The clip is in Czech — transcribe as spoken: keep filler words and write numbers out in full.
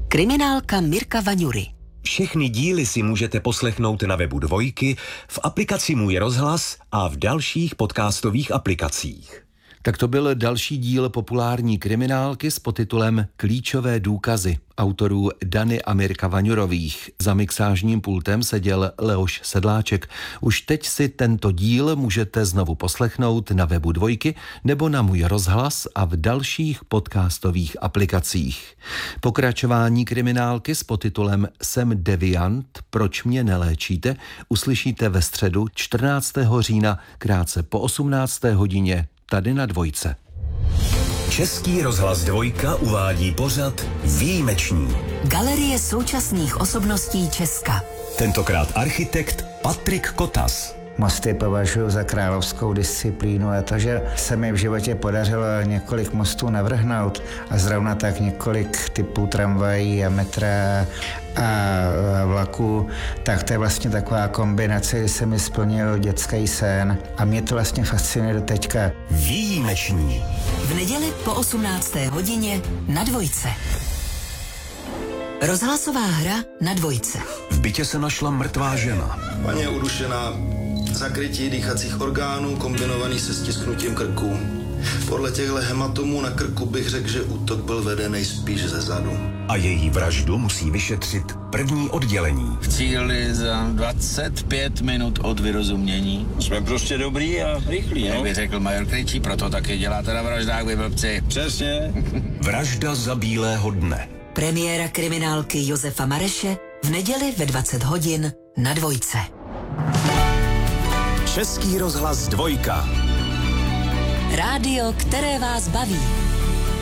Kriminálka Mirka Vaňury. Všechny díly si můžete poslechnout na webu Dvojky, v aplikaci Můj rozhlas a v dalších podcastových aplikacích. Tak to byl další díl populární kriminálky s podtitulem Klíčové důkazy autorů Dany a Mirka Vaňurových. Za mixážním pultem seděl Leoš Sedláček. Už teď si tento díl můžete znovu poslechnout na webu Dvojky nebo na Můj rozhlas a v dalších podcastových aplikacích. Pokračování kriminálky s podtitulem Jsem deviant, proč mě neléčíte, uslyšíte ve středu čtrnáctého října krátce po osmnácté hodině tady na Dvojce. Český rozhlas Dvojka uvádí pořad Výjimeční. Galerie současných osobností Česka. Tentokrát architekt Patrik Kotas. Mosty považuji za královskou disciplínu a to, že se mi v životě podařilo několik mostů navrhnout a zrovna tak několik typů tramvají a metra a vlaků, tak to je vlastně taková kombinace, kdy se mi splnil dětský sen a mě to vlastně fascinuje do teďka. Výjimeční. V neděli po osmnácté hodině na Dvojce. Rozhlasová hra na Dvojce. V bytě se našla mrtvá žena. Paní je udušená, zakrytí dýchacích orgánů kombinovaný se stisknutím krku. Podle těchto hematomů na krku bych řekl, že útok byl vedený spíš ze zadu. A její vraždu musí vyšetřit první oddělení. V cíli za dvacet pět minut od vyrozumění. Jsme prostě dobrý a rychlí, Jak no? by řekl major Krejčí, proto taky děláte na vraždách, vy blbci. Přesně. Vražda za bílého dne. Premiéra kriminálky Josefa Mareše v neděli ve dvacet hodin na Dvojce. Český rozhlas Dvojka. Rádio, které vás baví.